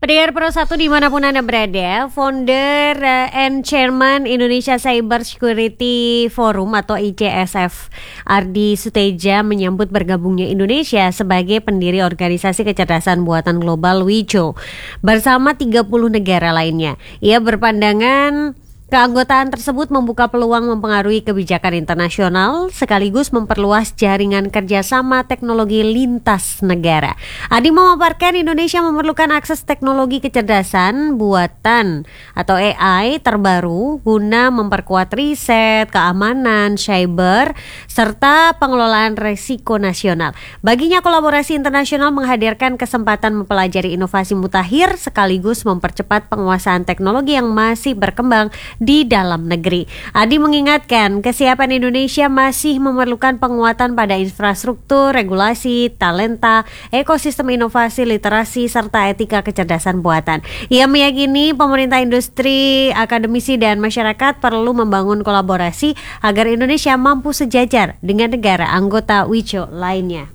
Pendengar Pro 1 dimanapun Anda berada, founder and chairman Indonesia Cyber Security Forum atau ICSF, Ardi Suteja menyambut bergabungnya Indonesia sebagai pendiri organisasi kecerdasan buatan global WICO bersama 30 negara lainnya. Ia berpandangan keanggotaan tersebut membuka peluang mempengaruhi kebijakan internasional sekaligus memperluas jaringan kerjasama teknologi lintas negara. Adi memaparkan Indonesia memerlukan akses teknologi kecerdasan buatan atau AI terbaru guna memperkuat riset, keamanan, cyber, serta pengelolaan risiko nasional. Baginya kolaborasi internasional menghadirkan kesempatan mempelajari inovasi mutakhir sekaligus mempercepat penguasaan teknologi yang masih berkembang di dalam negeri. Adi mengingatkan kesiapan Indonesia masih memerlukan penguatan pada infrastruktur, regulasi, talenta, ekosistem inovasi, literasi, serta etika kecerdasan buatan. Ia meyakini pemerintah, industri, akademisi, dan masyarakat perlu membangun kolaborasi agar Indonesia mampu sejajar dengan negara anggota WICO lainnya.